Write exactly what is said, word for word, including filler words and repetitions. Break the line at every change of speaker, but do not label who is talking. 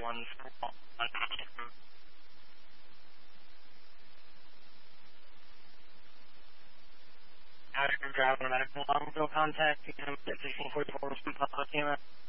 one for one. After driving a medical long, go contact him at sixteen forty-four from Papa Team.